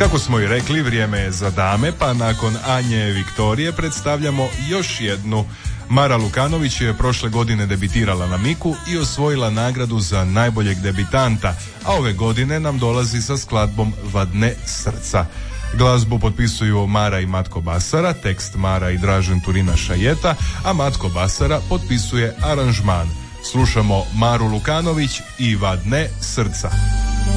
Kako smo i rekli, vrijeme je za dame, pa nakon Anje Viktorije predstavljamo još jednu. Mara Lukanović je prošle godine debitirala na Miku i osvojila nagradu za najboljeg debitanta, a ove godine nam dolazi sa skladbom Vadne srca. Glazbu potpisuju Mara i Matko Basara, tekst Mara i Dražen Turina Šajeta, a Matko Basara potpisuje aranžman. Slušamo Maru Lukanović i Vadne srca.